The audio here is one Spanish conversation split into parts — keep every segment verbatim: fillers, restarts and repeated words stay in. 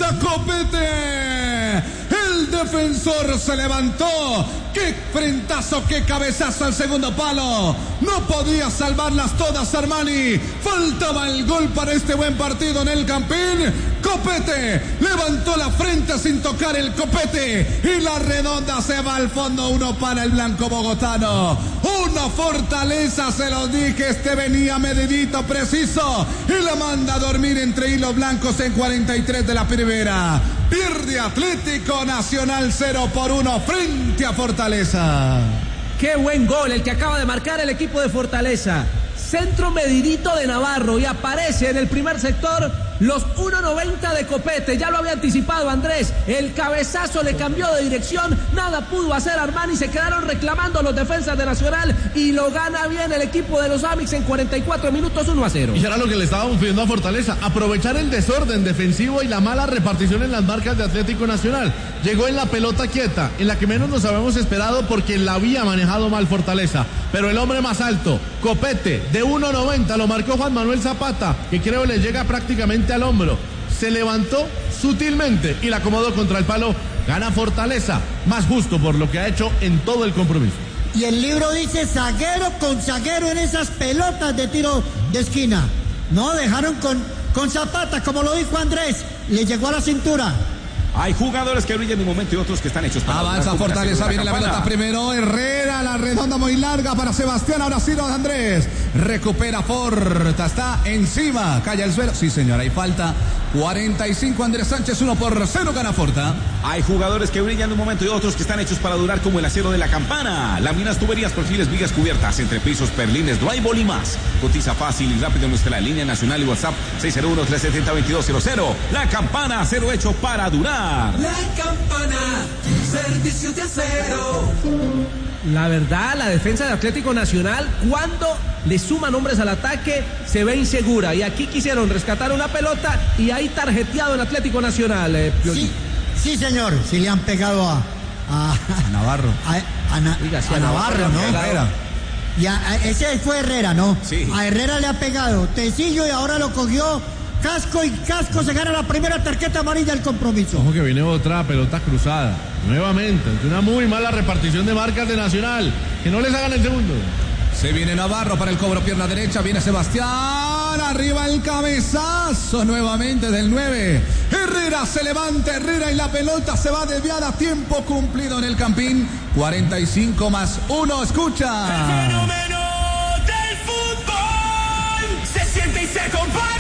lanza Copete. El defensor se levantó. ¡Qué frentazo, qué cabezazo al segundo palo! No podía salvarlas todas Armani. Faltaba el gol para este buen partido en el Campín. Copete levantó la frente sin tocar el copete. Y la redonda se va al fondo. Uno para el blanco bogotano. Una fortaleza, se lo dije. Este venía medidito, preciso. Y la manda a dormir entre hilos blancos en cuarenta y tres de la primera. Pierde Atlético Nacional cero por uno frente a Fortaleza. Qué buen gol el que acaba de marcar el equipo de Fortaleza. Centro medidito de Navarro y aparece en el primer sector los uno noventa de Copete. Ya lo había anticipado Andrés. El cabezazo le cambió de dirección. Nada pudo hacer Armani. Se quedaron reclamando los defensas de Nacional y lo gana bien el equipo de los Amix en cuarenta y cuatro minutos, uno a cero. Y era lo que le estábamos pidiendo a Fortaleza. Aprovechar el desorden defensivo y la mala repartición en las marcas de Atlético Nacional. Llegó en la pelota quieta, en la que menos nos habíamos esperado porque la había manejado mal Fortaleza. Pero el hombre más alto, Copete, de uno noventa, lo marcó Juan Manuel Zapata, que creo le llega prácticamente al hombro. Se levantó sutilmente y la acomodó contra el palo. Gana Fortaleza, más justo por lo que ha hecho en todo el compromiso. Y el libro dice zaguero con zaguero en esas pelotas de tiro de esquina. No, dejaron con, con Zapata, como lo dijo Andrés, le llegó a la cintura. Hay jugadores que brillan de momento y otros que están hechos para... Avanza Fortaleza, viene la pelota primero. Herrera, la redonda muy larga para Sebastián. Ahora sí, don Andrés. Recupera Forta, está encima. Calla el suelo. Sí, señor, hay falta. cuarenta y cinco, Andrés Sánchez, uno por cero, gana Forta. Hay jugadores que brillan de un momento y otros que están hechos para durar, como el acero de la Campana. Láminas, tuberías, perfiles, vigas cubiertas, entrepisos, perlines, drywall y más. Cotiza fácil y rápido en nuestra línea nacional y WhatsApp seis cero uno, tres siete cero, dos dos cero cero. La Campana, acero hecho para durar. La Campana, servicios de acero. La verdad, la defensa de Atlético Nacional, cuando le suman hombres al ataque, se ve insegura. Y aquí quisieron rescatar una pelota y ahí tarjeteado el Atlético Nacional. Eh, sí, sí, señor. Sí le han pegado a... A, a Navarro. A, a, Na, Diga, sí, a, a Navarro, Navarro, ¿no? Herrera. Y a, a, ese fue Herrera, ¿no? Sí. A Herrera le ha pegado Tecillo y ahora lo cogió Casco y Casco se gana la primera tarjeta amarilla del compromiso. Ojo que viene otra pelota cruzada. Nuevamente, una muy mala repartición de marcas de Nacional. Que no les hagan el segundo. Se viene Navarro para el cobro, pierna derecha, viene Sebastián, arriba el cabezazo nuevamente del nueve. Herrera se levanta, Herrera y la pelota se va desviada, tiempo cumplido en el Campín. cuarenta y cinco más uno, escucha. El fenómeno del fútbol se siente y se comparte.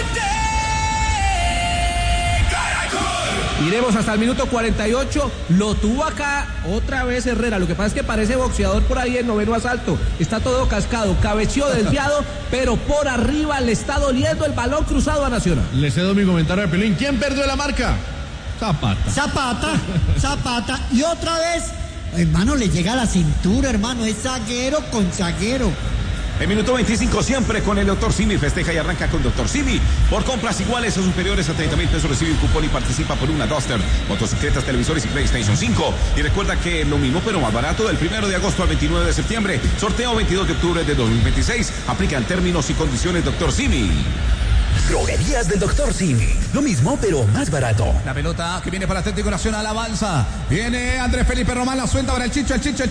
Iremos hasta el minuto cuarenta y ocho. Lo tuvo acá otra vez Herrera. Lo que pasa es que parece boxeador por ahí en noveno asalto. Está todo cascado, cabeció desviado, pero por arriba le está doliendo el balón cruzado a Nacional. Le cedo mi comentario a Pelín. ¿Quién perdió la marca? Zapata. Zapata, Zapata. Y otra vez, hermano, le llega a la cintura, hermano. Es zaguero con zaguero. En minuto veinticinco siempre con el doctor Simi. Festeja y arranca con doctor Simi. Por compras iguales o superiores a treinta mil pesos recibe un cupón y participa por una Duster, motocicletas, televisores y PlayStation cinco. Y recuerda que lo mismo pero más barato del primero de agosto al veintinueve de septiembre. Sorteo veintidós de octubre de dos mil veintiséis. Aplican términos y condiciones doctor Simi. Droguerías del doctor Simi. Lo mismo, pero más barato. La pelota que viene para Atlético Nacional avanza. Viene Andrés Felipe Román, la suelta para el Chicho, el Chicho, el